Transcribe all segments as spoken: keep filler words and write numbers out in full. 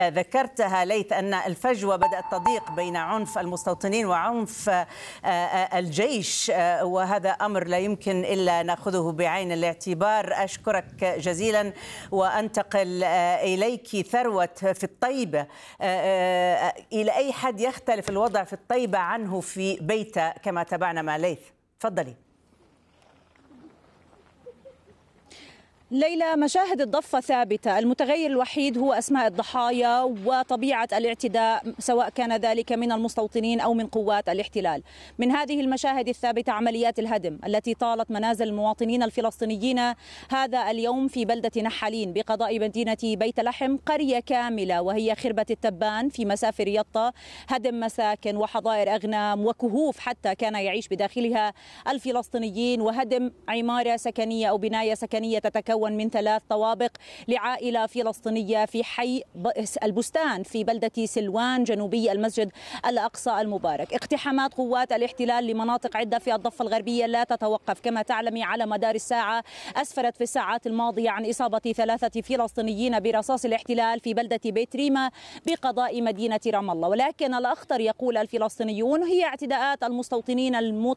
ذكرتها ليث أن الفجوة بدأت تضيق بين عنف المستوطنين وعنف الجيش، وهذا أمر لا يمكن إلا نأخذه بعين الاعتبار. أشكرك جزيلا وأنتقل إليك ثروة في الطيبة. إلى أي حد يختلف الوضع في الطيبة عنه في بيتة كما تابعنا مع ليث؟ تفضلي. ليلى، مشاهد الضفة ثابتة، المتغير الوحيد هو أسماء الضحايا وطبيعة الاعتداء سواء كان ذلك من المستوطنين أو من قوات الاحتلال. من هذه المشاهد الثابتة عمليات الهدم التي طالت منازل المواطنين الفلسطينيين هذا اليوم في بلدة نحالين بقضاء مدينة بيت لحم، قرية كاملة وهي خربة التبان في مسافر يطا، هدم مساكن وحظائر أغنام وكهوف حتى كان يعيش بداخلها الفلسطينيين، وهدم عمارة سكنية أو بناية سكنية تتكون من ثلاث طوابق لعائلة فلسطينية في حي البستان في بلدة سلوان جنوبي المسجد الأقصى المبارك. اقتحامات قوات الاحتلال لمناطق عدة في الضفة الغربية لا تتوقف كما تعلمي على مدار الساعة، أسفرت في الساعات الماضية عن إصابة ثلاثة فلسطينيين برصاص الاحتلال في بلدة بيت ريمة بقضاء مدينة رام الله. ولكن الأخطر يقول الفلسطينيون هي اعتداءات المستوطنين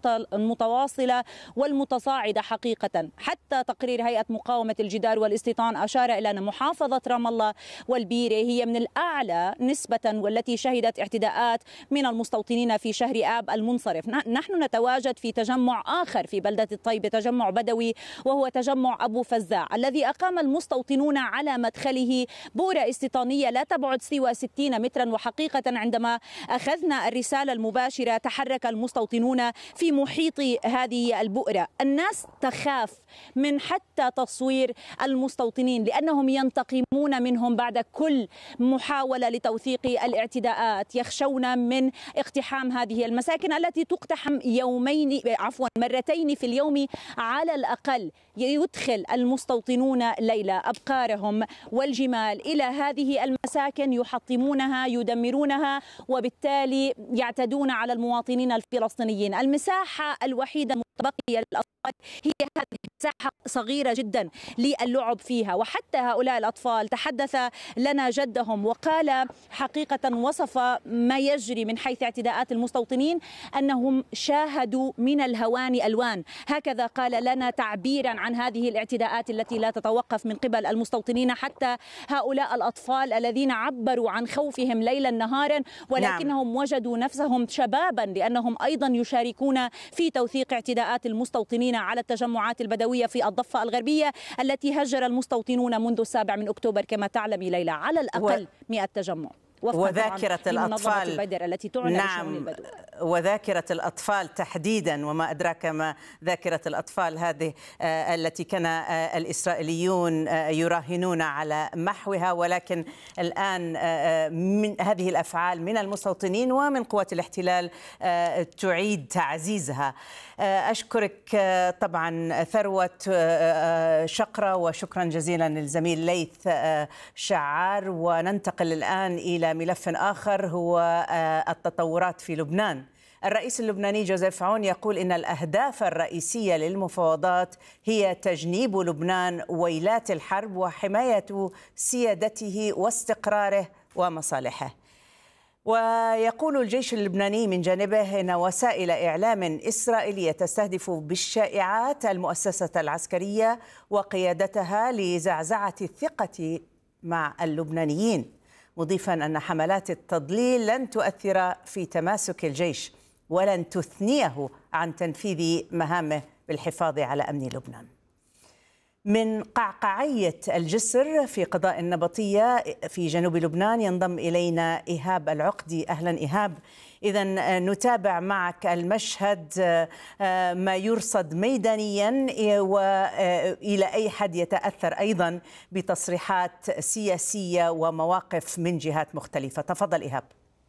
المتواصلة والمتصاعدة حقيقة. حتى تقرير هيئة مقاومة الجدار والاستيطان أشار إلى أن محافظة رام الله والبيرة هي من الأعلى نسبة والتي شهدت اعتداءات من المستوطنين في شهر آب المنصرف. نحن نتواجد في تجمع آخر في بلدة الطيبة، تجمع بدوي، وهو تجمع أبو فزاع الذي أقام المستوطنون على مدخله بؤرة استيطانية لا تبعد سوى ستين مترا. وحقيقة عندما أخذنا الرسالة المباشرة تحرك المستوطنون في محيط هذه البؤرة. الناس تخاف من حتى تصوير المستوطنين لأنهم ينتقمون منهم بعد كل محاولة لتوثيق الاعتداءات، يخشون من اقتحام هذه المساكن التي تقتحم يومين عفوا مرتين في اليوم على الأقل. يدخل المستوطنون ليلى أبقارهم والجمال إلى هذه المساكن، يحطمونها يدمرونها وبالتالي يعتدون على المواطنين الفلسطينيين. المساحة الوحيدة المتبقية للأطفال هي هذه مساحة صغيرة جدا للعب فيها، وحتى هؤلاء الأطفال تحدث لنا جدهم وقال حقيقة وصف ما يجري من حيث اعتداءات المستوطنين أنهم شاهدوا من الهوان ألوان، هكذا قال لنا تعبيرا عن هذه الاعتداءات التي لا تتوقف من قبل المستوطنين. حتى هؤلاء الأطفال الذين عبروا عن خوفهم ليلا نهارا ولكنهم نعم. وجدوا نفسهم شبابا لأنهم أيضا يشاركون في توثيق اعتداءات المستوطنين على التجمعات البدوية في الضفة الغربية التي هجر المستوطنون منذ السابع من أكتوبر كما تعلمي ليلى على الأقل مئة تجمع. وذاكرة الأطفال التي تعنى نعم وذاكرة الأطفال تحديدا، وما أدراك ما ذاكرة الأطفال هذه آه التي كان آه الإسرائيليون آه يراهنون على محوها، ولكن الآن آه من هذه الأفعال من المستوطنين ومن قوات الاحتلال آه تعيد تعزيزها. آه أشكرك آه طبعا ثروة آه شقرة، وشكرا جزيلا للزميل ليث آه شعار. وننتقل الآن إلى ملف آخر هو التطورات في لبنان. الرئيس اللبناني جوزيف عون يقول إن الأهداف الرئيسية للمفاوضات هي تجنيب لبنان ويلات الحرب وحماية سيادته واستقراره ومصالحه. ويقول الجيش اللبناني من جانبه إن وسائل إعلام إسرائيلية تستهدف بالشائعات المؤسسة العسكرية وقيادتها لزعزعة الثقة مع اللبنانيين، مضيفا أن حملات التضليل لن تؤثر في تماسك الجيش ولن تثنيه عن تنفيذ مهامه بالحفاظ على أمن لبنان. من قعقعية الجسر في قضاء النبطية في جنوب لبنان ينضم إلينا إيهاب العقدي. أهلا إيهاب. إذا نتابع معك المشهد، ما يرصد ميدانيا وإلى أي حد يتأثر أيضا بتصريحات سياسية ومواقف من جهات مختلفة. تفضل إيهاب.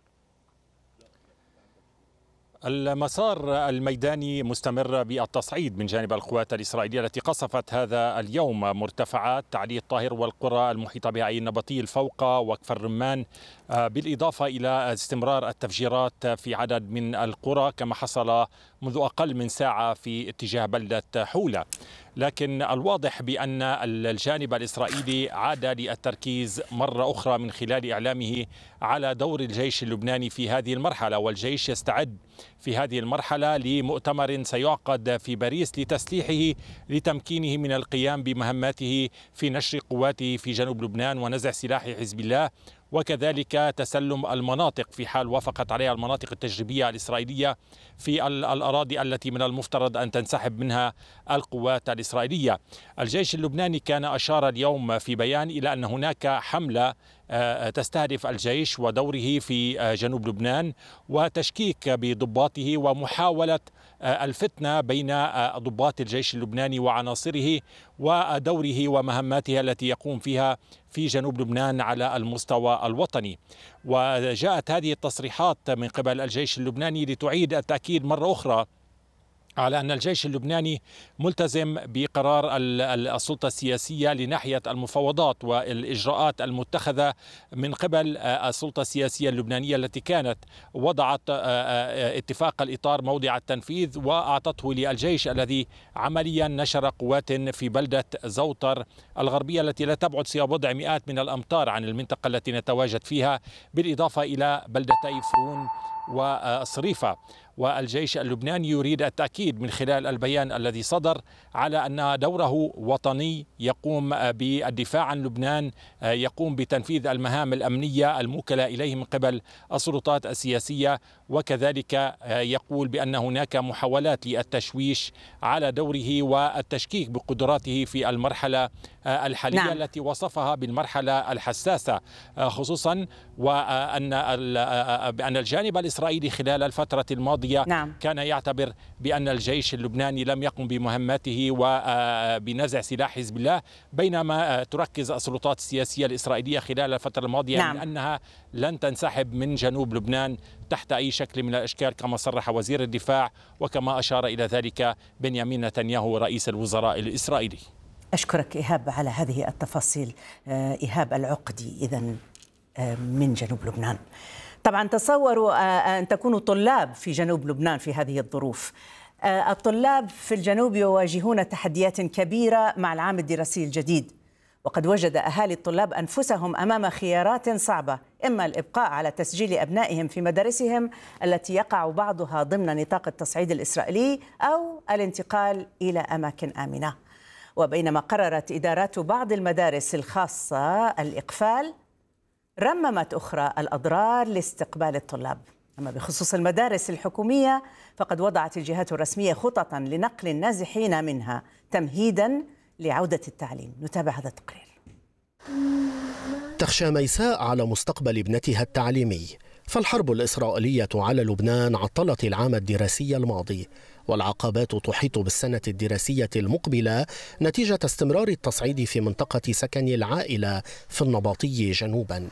المسار الميداني مستمر بالتصعيد من جانب القوات الإسرائيلية التي قصفت هذا اليوم مرتفعات علي الطاهر والقرى المحيطة بها أي النبطي الفوق وكفر الرمان، بالإضافة إلى استمرار التفجيرات في عدد من القرى كما حصل منذ أقل من ساعة في اتجاه بلدة حولة. لكن الواضح بأن الجانب الإسرائيلي عاد للتركيز مرة أخرى من خلال إعلامه على دور الجيش اللبناني في هذه المرحلة، والجيش يستعد في هذه المرحلة لمؤتمر سيعقد في باريس لتسليحه لتمكينه من القيام بمهماته في نشر قواته في جنوب لبنان ونزع سلاح حزب الله، وكذلك تسلم المناطق في حال وافقت عليها المناطق التجريبية الإسرائيلية في الأراضي التي من المفترض أن تنسحب منها القوات الإسرائيلية. الجيش اللبناني كان أشار اليوم في بيان إلى أن هناك حملة تستهدف الجيش ودوره في جنوب لبنان وتشكيك بضباطه ومحاولة الفتنة بين ضباط الجيش اللبناني وعناصره ودوره ومهماته التي يقوم فيها في جنوب لبنان على المستوى الوطني. وجاءت هذه التصريحات من قبل الجيش اللبناني لتعيد التأكيد مرة أخرى على أن الجيش اللبناني ملتزم بقرار السلطة السياسية لناحية المفاوضات والإجراءات المتخذة من قبل السلطة السياسية اللبنانية التي كانت وضعت اتفاق الإطار موضع التنفيذ وأعطته للجيش الذي عمليا نشر قوات في بلدة زوطر الغربية التي لا تبعد سوى بضع مئات من الأمتار عن المنطقة التي نتواجد فيها، بالإضافة إلى بلدتي فرون وصريفة. والجيش اللبناني يريد التأكيد من خلال البيان الذي صدر على أن دوره وطني، يقوم بالدفاع عن لبنان، يقوم بتنفيذ المهام الأمنية الموكلة إليه من قبل السلطات السياسية، وكذلك يقول بأن هناك محاولات للتشويش على دوره والتشكيك بقدراته في المرحلة الحالية نعم. التي وصفها بالمرحلة الحساسة، خصوصا وأن بأن الجانب الإسرائيلي خلال الفترة الماضية نعم. كان يعتبر بأن الجيش اللبناني لم يقم بمهماته وبنزع سلاح حزب الله، بينما تركز السلطات السياسية الإسرائيلية خلال الفترة الماضية نعم. من أنها لن تنسحب من جنوب لبنان تحت أي شكل من الأشكال، كما صرح وزير الدفاع وكما أشار إلى ذلك بنيامين نتنياهو رئيس الوزراء الإسرائيلي. أشكرك إيهاب على هذه التفاصيل. إيهاب العقدي إذن من جنوب لبنان. طبعا تصوروا أن تكونوا طلاب في جنوب لبنان في هذه الظروف. الطلاب في الجنوب يواجهون تحديات كبيرة مع العام الدراسي الجديد، وقد وجد أهالي الطلاب أنفسهم أمام خيارات صعبة، إما الإبقاء على تسجيل أبنائهم في مدارسهم التي يقع بعضها ضمن نطاق التصعيد الإسرائيلي أو الانتقال إلى أماكن آمنة. وبينما قررت إدارات بعض المدارس الخاصة الإقفال، رممت أخرى الأضرار لاستقبال الطلاب. أما بخصوص المدارس الحكومية فقد وضعت الجهات الرسمية خططا لنقل النازحين منها تمهيدا لعودة التعليم. نتابع هذا التقرير. تخشى ميساء على مستقبل ابنتها التعليمي، فالحرب الإسرائيلية على لبنان عطلت العام الدراسي الماضي، والعقبات تحيط بالسنة الدراسية المقبلة نتيجة استمرار التصعيد في منطقة سكن العائلة في النباطي جنوبا.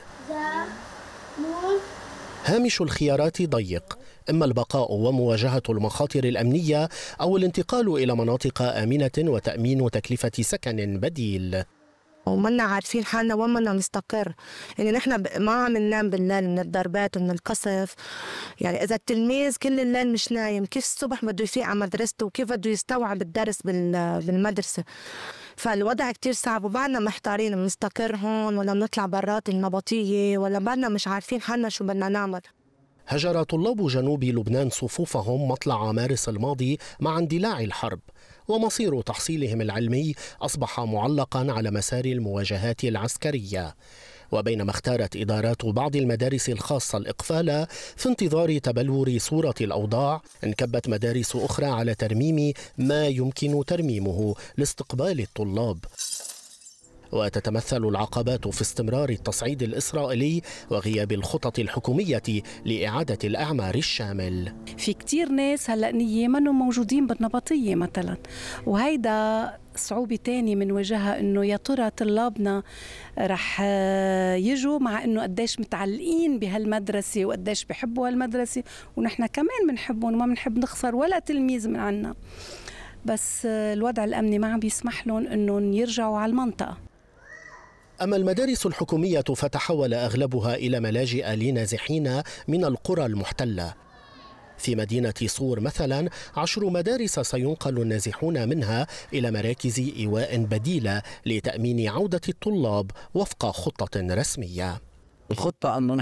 هامش الخيارات ضيق، إما البقاء ومواجهة المخاطر الأمنية أو الانتقال إلى مناطق آمنة وتأمين تكلفة سكن بديل. ومنا عارفين حالنا وين بدنا نستقر، يعني نحن ما عم ننام بالليل من الضربات ومن القصف. يعني إذا التلميذ كل الليل مش نايم، كيف الصبح بده يفيق على مدرسته وكيف بده يستوعب الدرس بالمدرسة؟ فالوضع كتير صعب، وبعدنا محتارين بنستقر هون ولا بنطلع برات النبطية، ولا بعدنا مش عارفين حالنا شو بدنا نعمل. هجر طلاب جنوب لبنان صفوفهم مطلع مارس الماضي مع اندلاع الحرب، ومصير تحصيلهم العلمي أصبح معلقا على مسار المواجهات العسكرية. وبينما اختارت إدارات بعض المدارس الخاصة الإقفال في انتظار تبلور صورة الأوضاع، انكبت مدارس أخرى على ترميم ما يمكن ترميمه لاستقبال الطلاب. وتتمثل العقبات في استمرار التصعيد الإسرائيلي وغياب الخطط الحكومية لإعادة الأعمار الشامل. في كتير ناس هلأ نية منهم موجودين بالنبطية مثلا، وهيدا صعوبة تاني من وجهها، إنه يا ترى طلابنا رح يجوا مع إنه قديش متعلقين بهالمدرسة وقديش بحبوا هالمدرسة، ونحن كمان بنحبهم وما بنحب نخسر ولا تلميذ من عنا، بس الوضع الأمني ما عم بيسمح لهم إنهم يرجعوا على المنطقة. أما المدارس الحكومية فتحول أغلبها إلى ملاجئ لنازحين من القرى المحتلة، في مدينة صور مثلا عشر مدارس سينقل النازحون منها إلى مراكز إيواء بديلة لتأمين عودة الطلاب وفق خطة رسمية. الخطة أنه